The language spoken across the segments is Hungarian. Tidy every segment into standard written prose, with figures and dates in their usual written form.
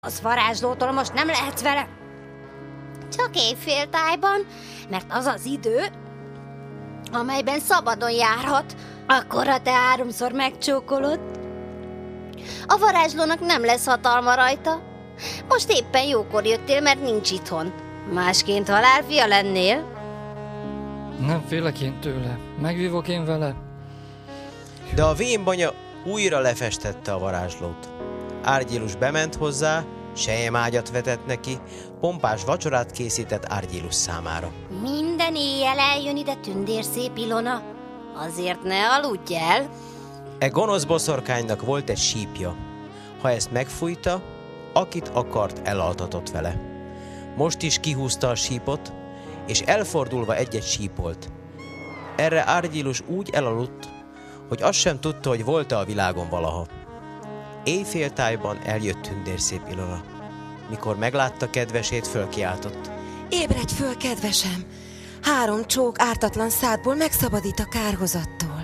Az varázslótól most nem lehetsz vele. Csak éjféltájban, mert az az idő, amelyben szabadon járhat. Akkor, ha te 3-szor megcsókolod, a varázslónak nem lesz hatalma rajta. Most éppen jókor jöttél, mert nincs itthon. Másként halálfia lennél. Nem félek én tőle. Megvívok én vele. De a vénbanya újra lefestette a varázslót. Árgyilus bement hozzá, selyemágyat vetett neki, pompás vacsorát készített Árgyilus számára. Minden éjjel eljön ide tündérszép Ilona. Azért ne aludj el. E gonosz boszorkánynak volt egy sípja. Ha ezt megfújta, akit akart, elaltatott vele. Most is kihúzta a sípot, és elfordulva egy-egy sípolt. Erre Árgyilus úgy elaludt, hogy azt sem tudta, hogy volt-e a világon valaha. Éjféltájban eljött tündérszép Ilona. Mikor meglátta kedvesét, fölkiáltott. Ébredj föl, kedvesem! 3 csók ártatlan szádból megszabadít a kárhozattól.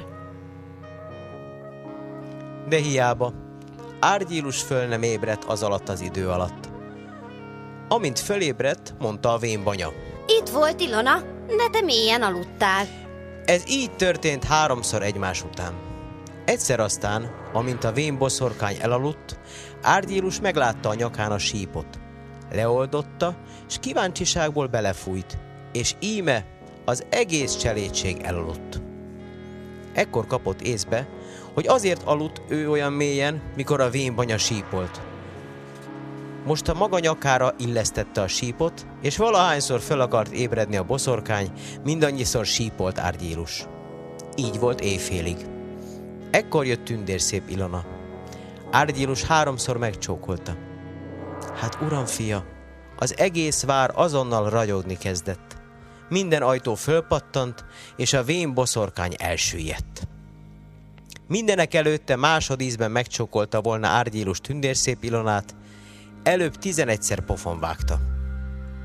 De hiába. Árgyilus föl nem ébredt az alatt az idő alatt. Amint fölébredt, mondta a vénbanya. Itt volt Ilona, de te mélyen aludtál. Ez így történt 3-szor egymás után. Egyszer aztán, amint a vénboszorkány elaludt, Árgyilus meglátta a nyakán a sípot. Leoldotta, és kíváncsiságból belefújt, és íme az egész cselédség elaludt. Ekkor kapott észbe, hogy azért aludt ő olyan mélyen, mikor a vénbanya sípolt. Most a maga nyakára illesztette a sípot, és valahányszor fel akart ébredni a boszorkány, mindannyiszor sípolt Árgyilus. Így volt éjfélig. Ekkor jött tündérszép Ilona. Árgyilus 3-szor megcsókolta. Hát uram fia, az egész vár azonnal ragyogni kezdett. Minden ajtó fölpattant, és a vén boszorkány elsüllyedt. Mindenek előtte másodízben megcsókolta volna Árgyilus tündérszép Ilonát, előbb 11-szer pofon vágta.